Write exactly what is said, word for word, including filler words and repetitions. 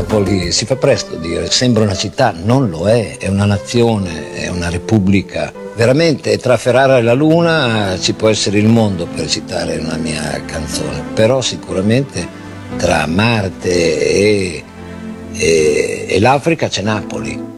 Napoli si fa presto a dire, sembra una città, non lo è, è una nazione, è una repubblica. Veramente tra Ferrara e la Luna ci può essere il mondo, per citare una mia canzone, però sicuramente tra Marte e, e, e l'Africa c'è Napoli.